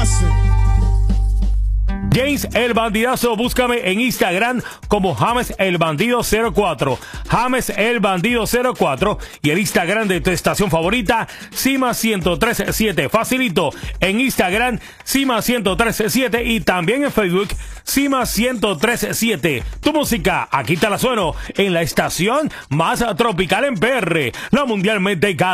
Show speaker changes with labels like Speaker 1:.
Speaker 1: hace.
Speaker 2: James el Bandidazo, búscame en Instagram como James el Bandido 04. James el Bandido 04 y el Instagram de tu estación favorita, Cima 1037. Facilito en Instagram, Cima 1037 y también en Facebook, Cima 1037. Tu música, aquí te la sueno en la estación más tropical en PR, la mundialmente